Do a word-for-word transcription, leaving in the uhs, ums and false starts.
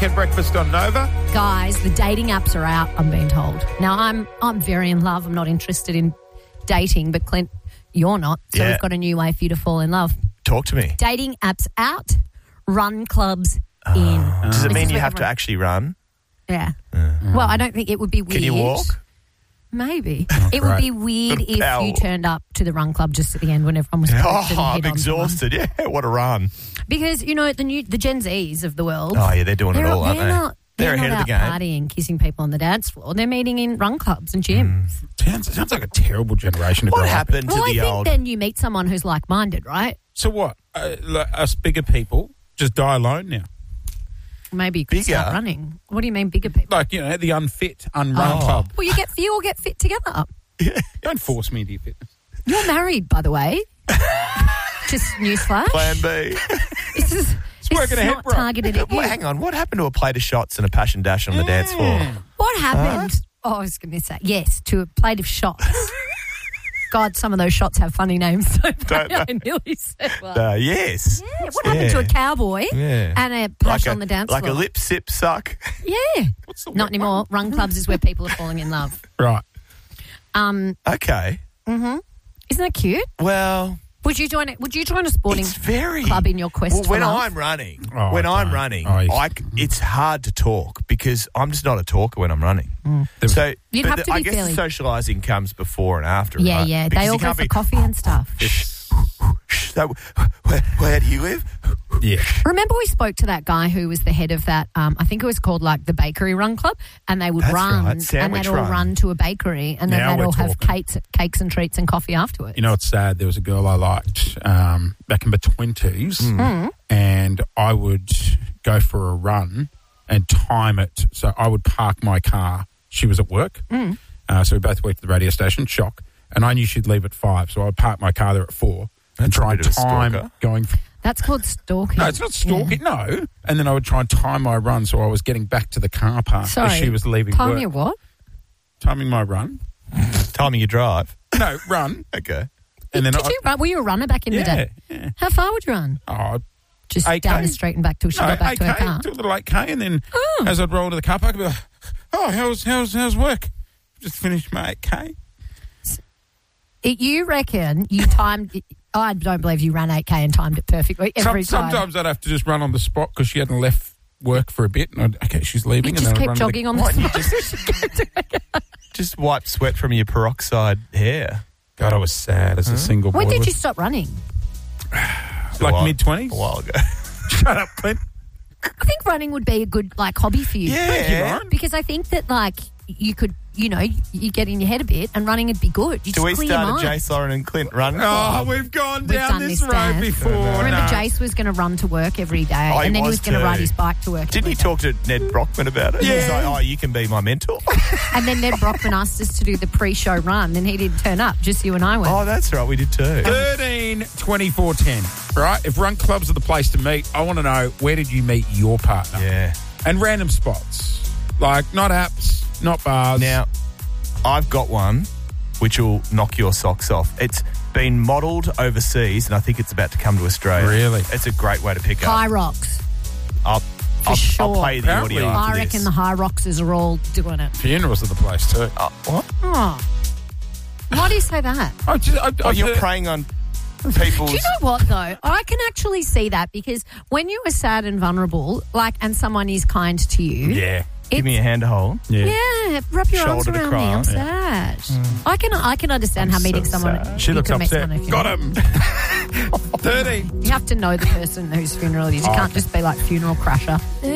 Weekend Breakfast on Nova. Guys, the dating apps are out, I'm being told. Now, I'm I'm very in love. I'm not interested in dating, but Clint, you're not. So Yeah. we've got a new way for you to fall in love. Talk to me. Dating apps out, run clubs in. Does it This mean is you what have to everyone- actually run? Yeah. Well, I don't think it would be weird. Can you walk? Maybe. Oh, it would great. be weird if Pow. you turned up to the run club just at the end when everyone was connected Oh, and I'm hit on someone. exhausted. Yeah, what a run. Because, you know, the new the Gen Zs of the world, Oh, yeah, they're doing they're, it all, aren't they're they? not, They're they're ahead not of the out game. partying, kissing people on the dance floor. They're meeting in run clubs and gyms. Sounds, sounds like a terrible generation to What grow up in. happened to Well, I the think old... then you meet someone who's like-minded, right? So what? Uh, like us bigger people just die alone now. Maybe you could Bigger? start running. What do you mean bigger people? Like, you know, the unfit, unrun Oh. club. Well, you get you all get fit together. Don't force me into your fitness. You're married, by the way. Just newsflash. Plan B. This is, this working is ahead, not bro. targeted at you. Well, hang on. What happened to a plate of shots and a passion dash on the dance floor? What happened? Oh, I was going to say, yes, to a plate of shots. God, some of those shots have funny names. Don't Don't they? I they? nearly said one. Uh, yes. Yeah, what happened to a cowboy Yeah. and a pash Like on the dance Like floor? a lip sip suck. Yeah. What's the Not word? anymore. Run clubs is where people are falling in love. Right. Um, Okay. isn't that cute? Well, Would you join it? Would you join a sporting it's very... club in your quest Well, for when love? I'm running, Oh, when I I'm don't. running, Oh, you- I c it's hard to talk because I'm just not a talker when I'm running. So You'd but have the- to I be guess fairly- the socialising comes before and after. Yeah, right? yeah. Because They all you go can't for be, coffee and stuff. So, where, where do you live? Yeah. Remember we spoke to that guy who was the head of that, um, I think it was called like the Bakery Run Club, and they would That's run right, and sandwich they'd all run. run to a bakery and then Now they'd we're all have talking. cakes, cakes and treats and coffee afterwards. You know, it's sad. There was a girl I liked um, back in my twenties, and I would go for a run and time it. So I would park my car. She was at work. Uh, so we both worked at the radio station, Shock. And I knew she'd leave at five. So I would park my car there at four and That's a try and bit of a time stalker. going. From, That's called stalking. no, it's not stalking. No. And then I would try and time my run so I was getting back to the car park Sorry, as she was leaving Time work. your what? Timing my run. Timing your drive. No, run. Okay. And then Did I, you run? Were you a runner back in the yeah, day? yeah. How far would you run? Oh, Just eight down K? the street and back till she no, got back to her eight K, car? do a little eight K, and then Oh. as I'd roll to the car park, I'd be like, oh, how's, how's, how's work? Just finished my eight K. It- you reckon you timed... I don't believe you ran eight K and timed it perfectly every Some, time. sometimes I'd have to just run on the spot because she hadn't left work for a bit. And I'd, okay, she's leaving. You and just then I'd keep run to jogging on the Why don't you spot. Just wipe sweat from your peroxide hair. God, I was sad as a single boy. When did you stop running? A Like while- mid-twenties? A while ago. Shut up, Clint. I think running would be a good like hobby for you. Yeah. Thank you, Lauren. Because I think that like you could, you know, you get in your head a bit and running would be good. You Do just we clear your start a mind. Jace, Lauren and Clint run? Oh, we've gone We've down done this, this road dance. before. Remember, No. Jace was going to run to work every day, Oh, he and then he was was going to too. ride his bike to work. Didn't every he day. talk to Ned Brockman about it? He was Yeah. like, oh, you can be my mentor. And then Ned Brockman asked us to do the pre-show run, and he didn't turn up. Just you and I went. Oh, that's right. We did too. thirteen twenty-four ten, right? If run clubs are the place to meet, I want to know, where did you meet your partner? Yeah. And random spots. Like, not apps, not bars. Now, I've got one which will knock your socks off. It's been modelled overseas, and I think it's about to come to Australia. Really? It's a great way to pick High up. Rocks. I'll, I'll, sure. I'll play the Apparently- audio after I reckon this. the High Roxers are all doing it. Funerals are the place too. Uh, what? Oh. Why do you say that? I just, I, Oh, I, you're preying on people's... Do you know what, though? I can actually see that because when you are sad and vulnerable, like, and someone is kind to you, Yeah. Give me a hand to hold. Yeah. yeah, rub your arms Shoulder to around cry. me. I'm Yeah. sad. I can I can understand how I'm meeting so someone. sad. She you looks can meet upset. someone at a Got funeral. him. thirteen. You have to know the person whose funeral it is. You Oh, can't okay. just be like funeral crasher.